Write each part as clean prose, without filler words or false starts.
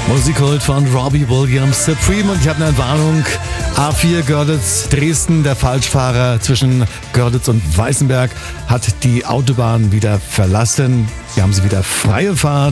Musikhold von Robbie Williams, Supreme. Und ich habe eine Entwarnung. A4 Görlitz, Dresden. Der Falschfahrer zwischen Görlitz und Weißenberg hat die Autobahn wieder verlassen. Wir haben sie wieder freie Fahrt.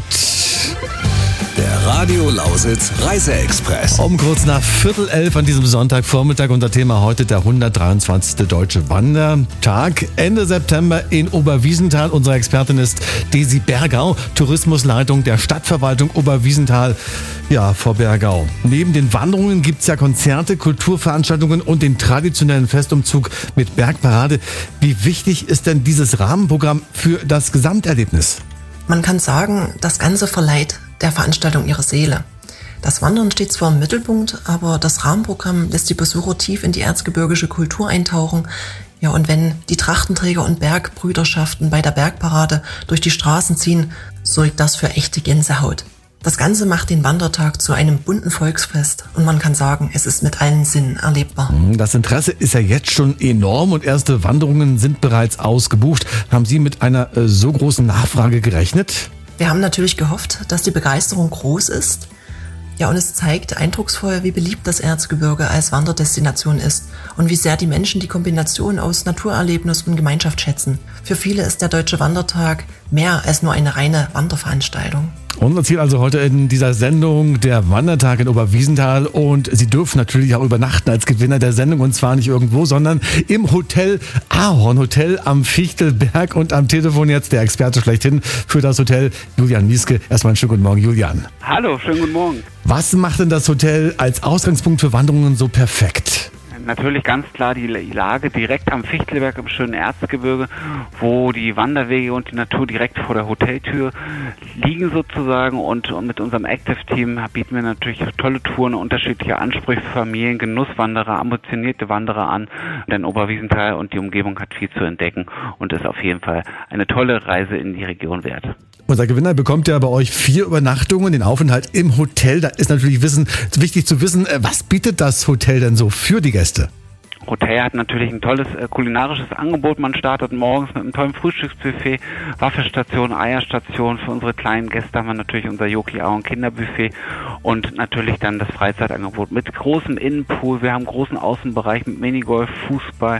Der Radio Lausitz Reiseexpress. Um kurz nach 10:15 an diesem Sonntagvormittag. Unser Thema heute der 123. Deutsche Wandertag. Ende September in Oberwiesenthal. Unsere Expertin ist Desi Bergau, Tourismusleitung der Stadtverwaltung Oberwiesenthal. Ja, Frau Bergau. Neben den Wanderungen gibt es ja Konzerte, Kulturveranstaltungen und den traditionellen Festumzug mit Bergparade. Wie wichtig ist denn dieses Rahmenprogramm für das Gesamterlebnis? Man kann sagen, das Ganze verleiht der Veranstaltung ihre Seele. Das Wandern steht zwar im Mittelpunkt, aber das Rahmenprogramm lässt die Besucher tief in die erzgebirgische Kultur eintauchen. Ja, und wenn die Trachtenträger und Bergbrüderschaften bei der Bergparade durch die Straßen ziehen, sorgt das für echte Gänsehaut. Das Ganze macht den Wandertag zu einem bunten Volksfest und man kann sagen, es ist mit allen Sinnen erlebbar. Das Interesse ist ja jetzt schon enorm und erste Wanderungen sind bereits ausgebucht. Haben Sie mit einer so großen Nachfrage gerechnet? Wir haben natürlich gehofft, dass die Begeisterung groß ist. Ja, und es zeigt eindrucksvoll, wie beliebt das Erzgebirge als Wanderdestination ist und wie sehr die Menschen die Kombination aus Naturerlebnis und Gemeinschaft schätzen. Für viele ist der Deutsche Wandertag mehr als nur eine reine Wanderveranstaltung. Unser Ziel also heute in dieser Sendung, der Wandertag in Oberwiesenthal. Und Sie dürfen natürlich auch übernachten als Gewinner der Sendung. Und zwar nicht irgendwo, sondern im Hotel Ahorn, Hotel am Fichtelberg. Und am Telefon jetzt der Experte schlechthin für das Hotel, Julian Nieske. Erstmal einen schönen guten Morgen, Julian. Hallo, schönen guten Morgen. Was macht denn das Hotel als Ausgangspunkt für Wanderungen so perfekt? Natürlich ganz klar die Lage direkt am Fichtelberg im schönen Erzgebirge, wo die Wanderwege und die Natur direkt vor der Hoteltür liegen sozusagen, und mit unserem Active-Team bieten wir natürlich tolle Touren, unterschiedliche Ansprüche für Familien, Genusswanderer, ambitionierte Wanderer an, denn Oberwiesenthal und die Umgebung hat viel zu entdecken und ist auf jeden Fall eine tolle Reise in die Region wert. Unser Gewinner bekommt ja bei euch 4 Übernachtungen, den Aufenthalt im Hotel. Da ist natürlich wichtig zu wissen, was bietet das Hotel denn so für die Gäste? Hotel hat natürlich ein tolles kulinarisches Angebot. Man startet morgens mit einem tollen Frühstücksbuffet, Waffelstation, Eierstation. Für unsere kleinen Gäste haben wir natürlich unser Joki Ahorn Kinderbuffet und natürlich dann das Freizeitangebot mit großem Innenpool. Wir haben einen großen Außenbereich mit Minigolf, Fußball,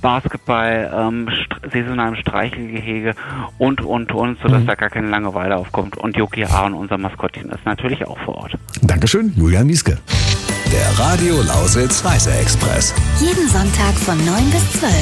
Basketball, saisonalem Streichelgehege und, sodass da gar keine Langeweile aufkommt. Und Joki Ahorn, unser Maskottchen, ist natürlich auch vor Ort. Dankeschön, Julian Nieske. Der Radio Lausitz Reiseexpress. Jeden Sonntag von 9 bis 12.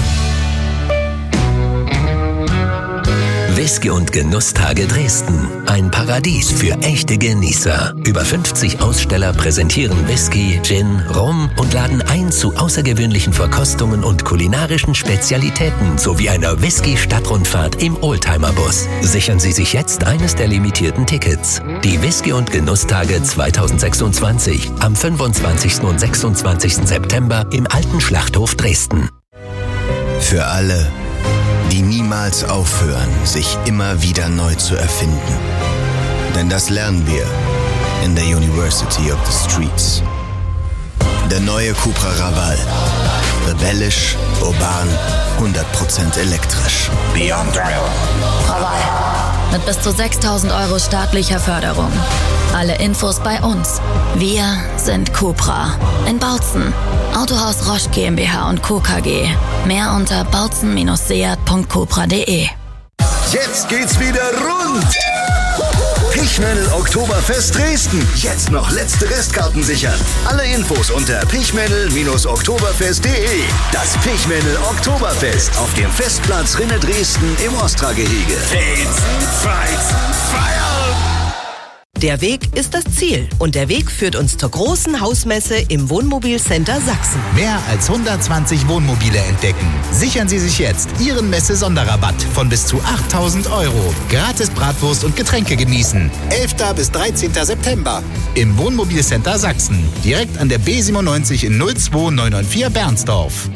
Whisky- und Genusstage Dresden. Ein Paradies für echte Genießer. Über 50 Aussteller präsentieren Whisky, Gin, Rum und laden ein zu außergewöhnlichen Verkostungen und kulinarischen Spezialitäten sowie einer Whisky-Stadtrundfahrt im Oldtimer-Bus. Sichern Sie sich jetzt eines der limitierten Tickets. Die Whisky- und Genusstage 2026 am 25. und 26. September im Alten Schlachthof Dresden. Für alle, die niemals aufhören, sich immer wieder neu zu erfinden. Denn das lernen wir in der University of the Streets. Der neue Cupra Raval. Rebellisch, urban, 100% elektrisch. Beyond Thrill. Raval. Mit bis zu 6.000 € staatlicher Förderung. Alle Infos bei uns. Wir sind Cupra. In Bautzen. Autohaus Roche GmbH und Co. KG. Mehr unter bautzen-seat.cupra.de. Jetzt geht's wieder rund! Pichmännel Oktoberfest Dresden. Jetzt noch letzte Restkarten sichern. Alle Infos unter pichmännel-oktoberfest.de. Das Pichmännel Oktoberfest auf dem Festplatz Rinne Dresden im Ostra-Gehege. Feizen, feiern! Der Weg ist das Ziel und der Weg führt uns zur großen Hausmesse im Wohnmobilcenter Sachsen. Mehr als 120 Wohnmobile entdecken. Sichern Sie sich jetzt Ihren Messe-Sonderrabatt von bis zu 8.000 €. Gratis Bratwurst und Getränke genießen. 11. bis 13. September im Wohnmobilcenter Sachsen. Direkt an der B97 in 02994 Bernsdorf.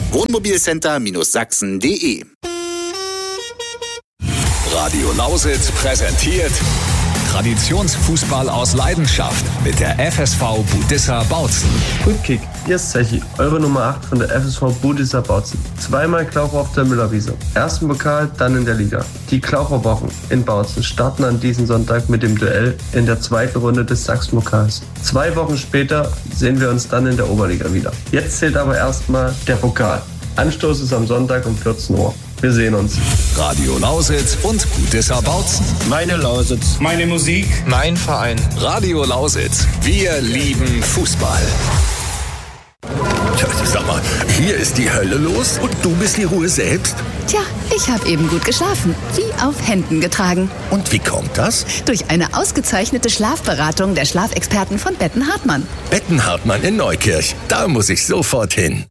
Wohnmobilcenter-sachsen.de. Radio Lausitz präsentiert Traditionsfußball aus Leidenschaft mit der FSV Budissa Bautzen. Gut Kick, hier ist Zechi, eure Nummer 8 von der FSV Budissa Bautzen. Zweimal Klaucher auf der Müllerwiese. Ersten Pokal, dann in der Liga. Die Klaucherwochen in Bautzen starten an diesem Sonntag mit dem Duell in der zweiten Runde des Sachsenpokals. 2 Wochen später sehen wir uns dann in der Oberliga wieder. Jetzt zählt aber erstmal der Pokal. Anstoß ist am Sonntag um 14 Uhr. Wir sehen uns. Radio Lausitz und Budissa Bautzen. Meine Lausitz. Meine Musik. Mein Verein. Radio Lausitz. Wir lieben Fußball. Tja, sag mal, hier ist die Hölle los und du bist die Ruhe selbst? Tja, ich habe eben gut geschlafen, wie auf Händen getragen. Und wie kommt das? Durch eine ausgezeichnete Schlafberatung der Schlafexperten von Betten Hartmann. Betten Hartmann in Neukirch, da muss ich sofort hin.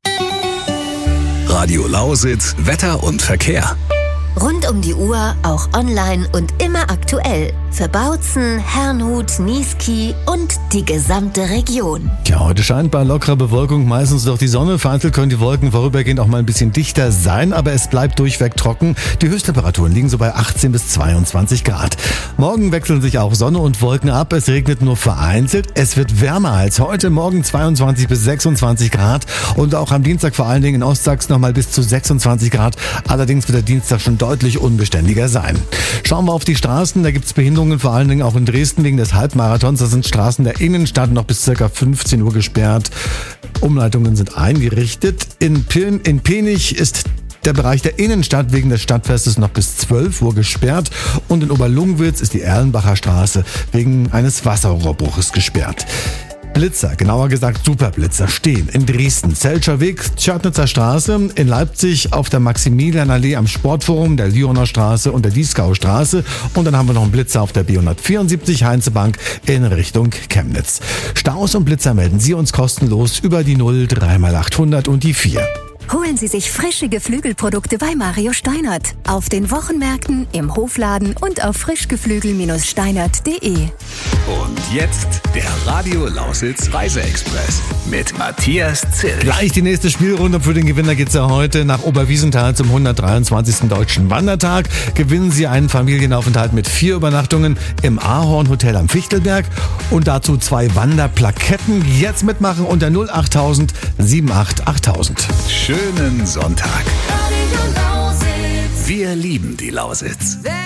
Radio Lausitz, Wetter und Verkehr. Rund um die Uhr, auch online und immer aktuell. Für Bautzen, Herrnhut, Niesky und die gesamte Region. Ja, heute scheint bei lockerer Bewölkung meistens doch die Sonne. Vereinzelt können die Wolken vorübergehend auch mal ein bisschen dichter sein, aber es bleibt durchweg trocken. Die Höchsttemperaturen liegen so bei 18 bis 22 Grad. Morgen wechseln sich auch Sonne und Wolken ab. Es regnet nur vereinzelt. Es wird wärmer als heute. Morgen 22 bis 26 Grad. Und auch am Dienstag vor allen Dingen in Ostsachsen nochmal bis zu 26 Grad. Allerdings wird der Dienstag schon deutlich unbeständiger sein. Schauen wir auf die Straßen. Da gibt es Behinderungen, vor allen Dingen auch in Dresden wegen des Halbmarathons. Da sind Straßen der Innenstadt noch bis ca. 15 Uhr gesperrt. Umleitungen sind eingerichtet. In Penich ist der Bereich der Innenstadt wegen des Stadtfestes noch bis 12 Uhr gesperrt. Und in Oberlungwitz ist die Erlenbacher Straße wegen eines Wasserrohrbruches gesperrt. Blitzer, genauer gesagt Superblitzer, stehen in Dresden, Zelscher Weg, Tschörtnitzer Straße, in Leipzig auf der Maximilianallee am Sportforum, der Lyoner Straße und der Dieskaustraße. Und dann haben wir noch einen Blitzer auf der B174 Heinzebank in Richtung Chemnitz. Staus und Blitzer melden Sie uns kostenlos über die 0 3x800 und die 4. Holen Sie sich frische Geflügelprodukte bei Mario Steinert. Auf den Wochenmärkten, im Hofladen und auf frischgeflügel-steinert.de. Und jetzt der Radio Lausitz Reiseexpress mit Matthias Zilch. Gleich die nächste Spielrunde. Für den Gewinner geht's ja heute nach Oberwiesenthal zum 123. Deutschen Wandertag. Gewinnen Sie einen Familienaufenthalt mit 4 Übernachtungen im Ahorn Hotel am Fichtelberg und dazu 2 Wanderplaketten. Jetzt mitmachen unter 08000 78 8000. Schönen Sonntag. Wir lieben die Lausitz.